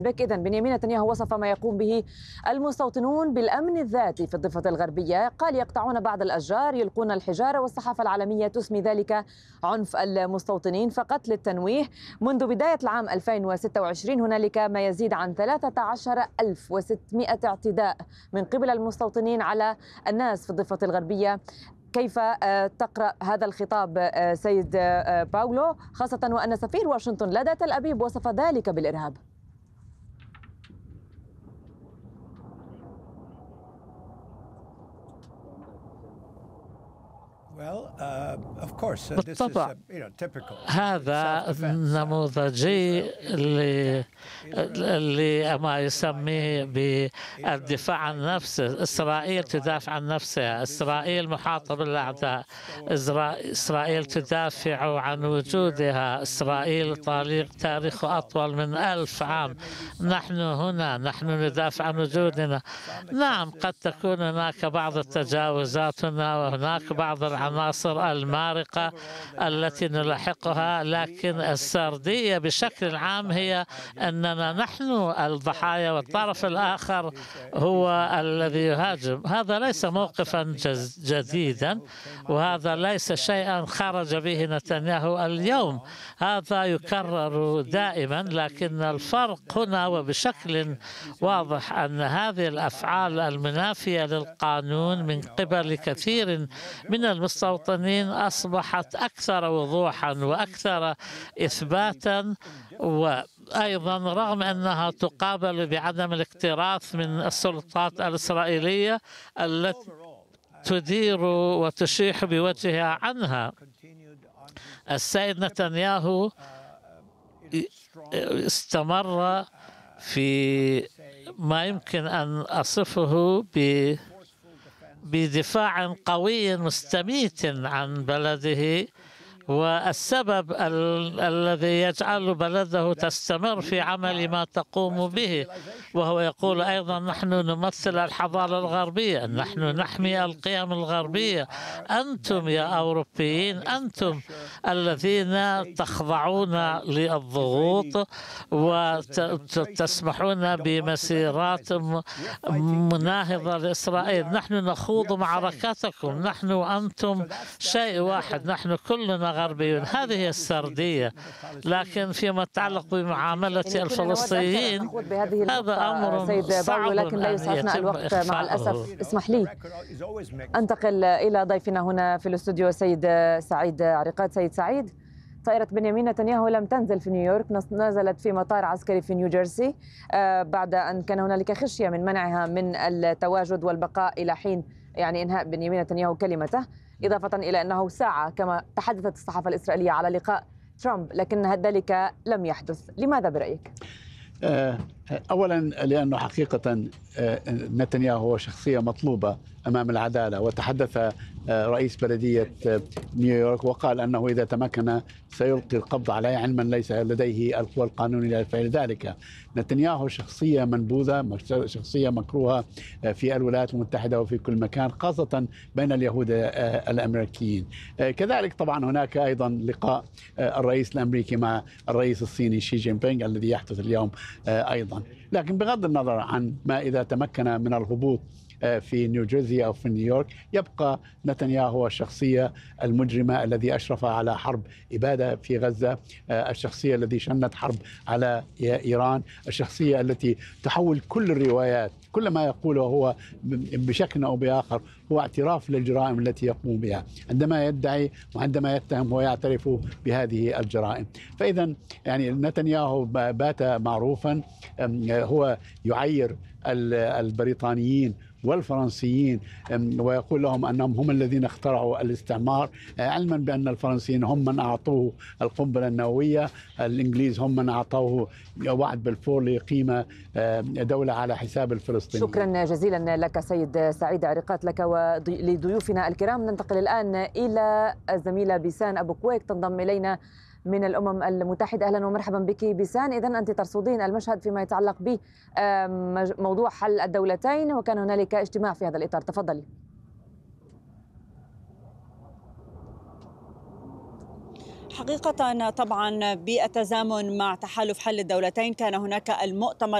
بك إذن بنيامين نتنياهو وصف ما يقوم به المستوطنون بالأمن الذاتي في الضفة الغربية، قال يقطعون بعض الأشجار، يلقون الحجارة، والصحافة العالمية تسمي ذلك عنف المستوطنين. فقط للتنويه، منذ بداية العام 2026 هنالك ما يزيد عن 13600 اعتداء من قبل المستوطنين على الناس في الضفة الغربية. كيف تقرأ هذا الخطاب سيد باولو، خاصة وأن سفير واشنطن لدى تل أبيب وصف ذلك بالإرهاب؟ بالطبع هذا نموذجي لما يسميه بالدفاع عن نفسه. إسرائيل تدافع عن نفسها، إسرائيل محاطة بالأعداء، إسرائيل تدافع عن وجودها، إسرائيل تاريخه أطول من 1000 عام. نحن هنا، نحن ندافع عن وجودنا. نعم، قد تكون هناك بعض التجاوزات هنا وهناك بعض العناصر المارقة التي نلاحقها، لكن السردية بشكل عام هي أننا نحن الضحايا والطرف الآخر هو الذي يهاجم. هذا ليس موقفا جديدا، وهذا ليس شيئا خرج به نتنياهو اليوم، هذا يكرر دائما. لكن الفرق هنا وبشكل واضح أن هذه الأفعال المنافية للقانون من قبل كثير من المستوطنين أصبحت أكثر وضوحا وأكثر إثباتا، وأيضا رغم أنها تقابل بعدم الاكتراث من السلطات الإسرائيلية التي تدير وتشيح بوجهها عنها. السيد نتنياهو استمر في ما يمكن أن أصفه بدفاع قوي مستميت عن بلده، والسبب الذي يجعل بلده تستمر في عمل ما تقوم به، وهو يقول أيضا نحن نمثل الحضارة الغربية، نحن نحمي القيم الغربية، أنتم يا أوروبيين أنتم الذين تخضعون للضغوط وتسمحون بمسيرات مناهضة لإسرائيل. نحن نخوض معركتكم، نحن وأنتم شيء واحد، نحن كلنا غربيون. هذه هي السردية. لكن فيما يتعلق بمعاملة الفلسطينيين هذا أمر صعب، لكن لا يسعفنا الوقت مع الأسف. اسمح لي أنتقل إلى ضيفنا هنا في الاستوديو سيد سعيد عريقات. سيد سعيد، طائرة بنيامين نتنياهو لم تنزل في نيويورك، نزلت في مطار عسكري في نيوجيرسي بعد أن كان هنالك خشية من منعها من التواجد والبقاء إلى حين إنهاء بنيامين نتنياهو كلمته، إضافة إلى أنه ساعة كما تحدثت الصحافة الإسرائيلية على لقاء ترامب، لكن ذلك لم يحدث. لماذا برأيك؟ أولا لأنه حقيقة نتنياهو هو شخصية مطلوبة أمام العدالة، وتحدث رئيس بلدية نيويورك وقال أنه إذا تمكن سيلقي القبض عليه، علما ليس لديه القوى القانونية لفعل ذلك. نتنياهو شخصية منبوذة، شخصية مكروهة في الولايات المتحدة وفي كل مكان، خاصة بين اليهود الأمريكيين. كذلك طبعا هناك أيضا لقاء الرئيس الأمريكي مع الرئيس الصيني شي جين بينغ الذي يحدث اليوم أيضا. لكن بغض النظر عن ما إذا تمكن من الهبوط في نيوجيرسي أو في نيويورك، يبقى نتنياهو الشخصية المجرمة الذي أشرف على حرب إبادة في غزة، الشخصية التي شنت حرب على إيران، الشخصية التي تحول كل الروايات، كل ما يقوله هو بشكل أو بآخر هو اعتراف للجرائم التي يقوم بها. عندما يدعي وعندما يتهم هو يعترف بهذه الجرائم. فإذا نتنياهو بات معروفا، هو يعير البريطانيين والفرنسيين ويقول لهم أنهم هم الذين اخترعوا الاستعمار، علما بأن الفرنسيين هم من أعطوه القنبلة النووية، الإنجليز هم من أعطوه وعد بلفور ليقيم دولة على حساب الفلسطينيين. شكرا جزيلا لك سيد سعيد عريقات، لك ولضيوفنا الكرام. ننتقل الآن إلى الزميلة بيسان أبو كويك تنضم إلينا من الأمم المتحدة. أهلا ومرحبا بك بيسان. إذن أنت ترصدين المشهد فيما يتعلق بموضوع حل الدولتين، وكان هنالك اجتماع في هذا الإطار، تفضلي. حقيقة طبعا بالتزامن مع تحالف حل الدولتين كان هناك المؤتمر